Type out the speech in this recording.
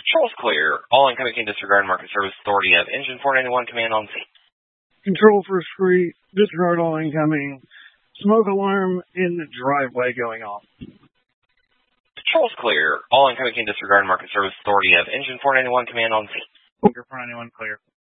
Controls clear. All incoming can disregard Market Service Authority of Engine 491 command on scene. Control for Street, disregard all incoming. Smoke alarm in the driveway going off. Controls clear. All incoming can disregard Market Service Authority of Engine 491 command on scene. Bunker 491 clear.